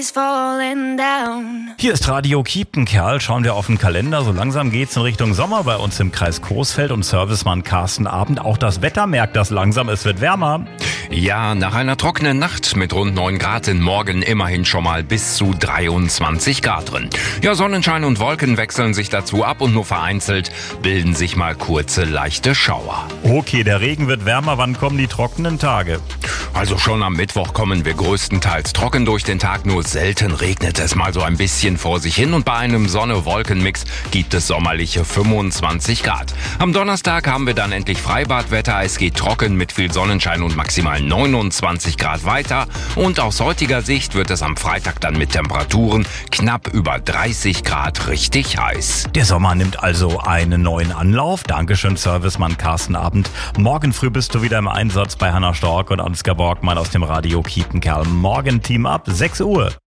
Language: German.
Hier ist Radio Kiepenkerl. Schauen wir auf den Kalender. So langsam geht's in Richtung Sommer bei uns im Kreis Coesfeld und Servicemann Carsten Abend. Auch das Wetter merkt das langsam. Es wird wärmer. Ja, nach einer trockenen Nacht mit rund 9 Grad sind morgen immerhin schon mal bis zu 23 Grad drin. Ja, Sonnenschein und Wolken wechseln sich dazu ab und nur vereinzelt bilden sich mal kurze, leichte Schauer. Okay, der Regen wird wärmer. Wann kommen die trockenen Tage? Also schon am Mittwoch kommen wir größtenteils trocken durch den Tag, nur selten regnet es mal so ein bisschen vor sich hin und bei einem Sonne-Wolken-Mix gibt es sommerliche 25 Grad. Am Donnerstag haben wir dann endlich Freibadwetter, es geht trocken mit viel Sonnenschein und maximal 29 Grad weiter und aus heutiger Sicht wird es am Freitag dann mit Temperaturen knapp über 30 Grad richtig heiß. Der Sommer nimmt also einen neuen Anlauf. Dankeschön, Servicemann Carsten Abend. Morgen früh bist du wieder im Einsatz bei Hannah Stork und Ansgar Borgmann aus dem Radio Kiepenkerl. Morgen Team Up, 6 Uhr.